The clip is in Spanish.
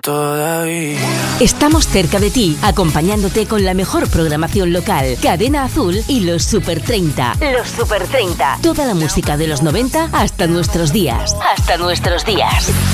todavía. Estamos cerca de ti, acompañándote con la mejor programación local. Cadena Azul y los Super 30. Los Super 30. Toda la música de los 90 hasta nuestros días. Hasta nuestros días.